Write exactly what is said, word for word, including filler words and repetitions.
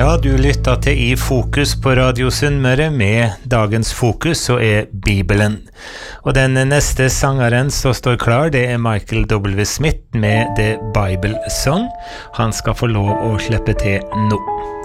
Ja, du lytter til I Fokus på Radio Sunnmøre med dagens fokus, så er Bibelen. Og den neste sangeren som står klar, det er Michael W. Smith med The Bible Song. Han skal få lov å slippe til nå.